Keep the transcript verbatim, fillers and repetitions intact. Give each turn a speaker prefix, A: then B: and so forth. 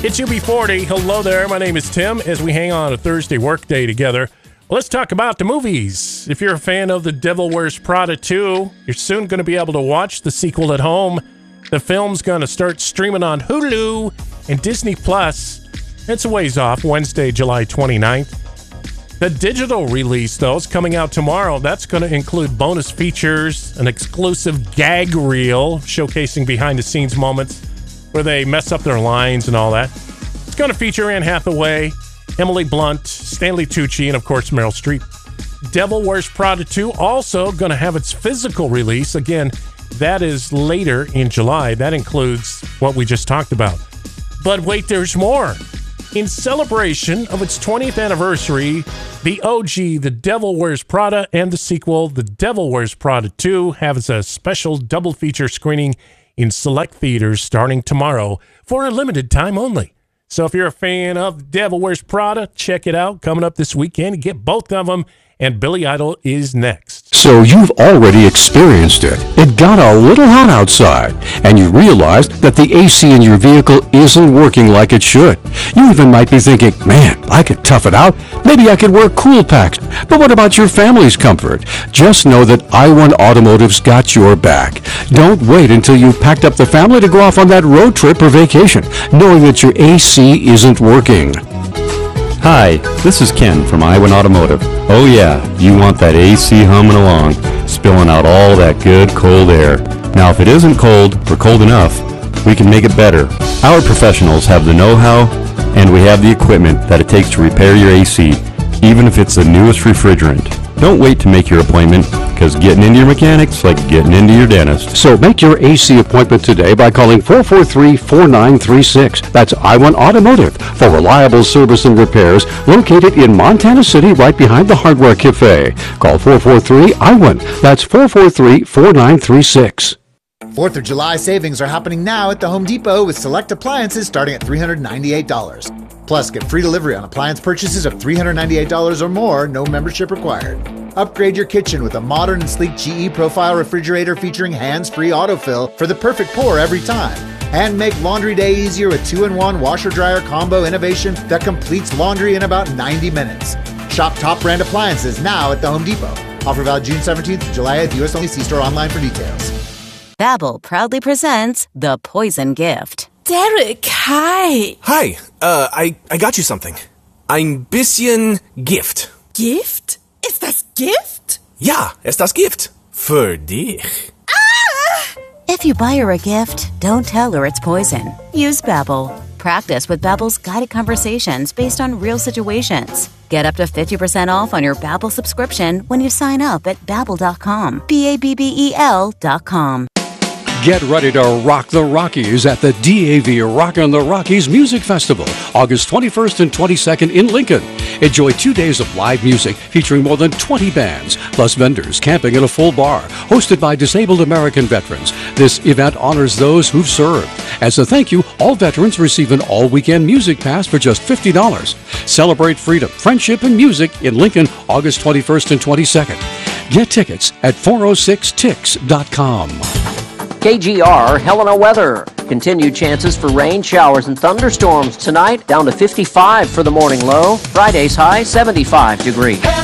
A: It's U B forty. Hello there. My name is Tim. As we hang on a Thursday work day together, let's talk about the movies. If you're a fan of The Devil Wears Prada two, you're soon going to be able to watch the sequel at home. The film's going to start streaming on Hulu and Disney Plus. It's a ways off, Wednesday, July twenty-ninth. The digital release, though, is coming out tomorrow. That's going to include bonus features, an exclusive gag reel showcasing behind-the-scenes moments where they mess up their lines and all that. It's going to feature Anne Hathaway, Emily Blunt, Stanley Tucci, and, of course, Meryl Streep. Devil Wears Prada two also going to have its physical release. Again, that is later in July. That includes what we just talked about. But wait, there's more. In celebration of its twentieth anniversary, the O G, The Devil Wears Prada, and the sequel, The Devil Wears Prada two, have a special double feature screening in select theaters starting tomorrow for a limited time only. So if you're a fan of Devil Wears Prada, check it out. Coming up this weekend, get both of them, and Billy Idol is next.
B: So you've already experienced it. It got a little hot outside, and you realized that the A C in your vehicle isn't working like it should. You even might be thinking, man, I could tough it out. Maybe I could wear cool packs. But what about your family's comfort? Just know that I one Automotive's got your back. Don't wait until you've packed up the family to go off on that road trip or vacation, knowing that your A C isn't working.
C: Hi, this is Ken from I one Automotive. Oh yeah, you want that A C humming along, spilling out all that good cold air. Now if it isn't cold or cold enough, we can make it better. Our professionals have the know-how and we have the equipment that it takes to repair your A C, even if it's the newest refrigerant. Don't wait to make your appointment, because getting into your mechanic's like getting into your dentist.
B: So make your A C appointment today by calling four four three, four nine three six. That's I one Automotive for reliable service and repairs, located in Montana City right behind the Hardware Cafe. Call four four three, I one. That's four four three, four nine three six.
D: fourth of July savings are happening now at the Home Depot with select appliances starting at three hundred ninety-eight dollars. Plus, get free delivery on appliance purchases of three hundred ninety-eight dollars or more, no membership required. Upgrade your kitchen with a modern and sleek G E Profile refrigerator featuring hands-free autofill for the perfect pour every time. And make laundry day easier with two in one washer-dryer combo innovation that completes laundry in about ninety minutes. Shop top brand appliances now at the Home Depot. Offer valid June seventeenth to July eighth. U S only. See store online for details.
E: Babbel proudly presents The Poison Gift.
F: Derek, hi.
G: Hi, uh, I, I got you something. Ein bisschen Gift.
F: Gift? Ist das Gift?
G: Ja, ist das Gift. Für dich.
F: Ah!
E: If you buy her a gift, don't tell her it's poison. Use Babbel. Practice with Babbel's guided conversations based on real situations. Get up to fifty percent off on your Babbel subscription when you sign up at babbel dot com. B A B B E L dot com.
B: Get ready to rock the Rockies at the D A V Rockin' the Rockies Music Festival, August twenty-first and twenty-second in Lincoln. Enjoy two days of live music featuring more than twenty bands, plus vendors, camping, and a full bar, hosted by disabled American veterans. This event honors those who've served. As a thank you, all veterans receive an all-weekend music pass for just fifty dollars. Celebrate freedom, friendship, and music in Lincoln, August twenty-first and twenty-second. Get tickets at four oh six tix dot com.
H: K G R Helena weather. Continued chances for rain, showers, and thunderstorms tonight. Down to fifty-five for the morning low. Friday's high, seventy-five degrees.